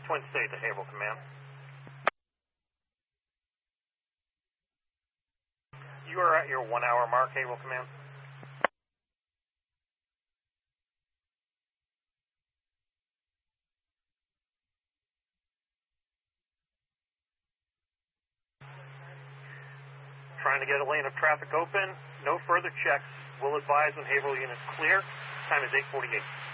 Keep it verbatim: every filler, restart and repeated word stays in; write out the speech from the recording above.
Twin State to Haverhill Command. You are at your one hour mark, Haverhill Command. Trying to get a lane of traffic open. No further checks. Will advise when Haverhill units clear. Time is eight forty-eight.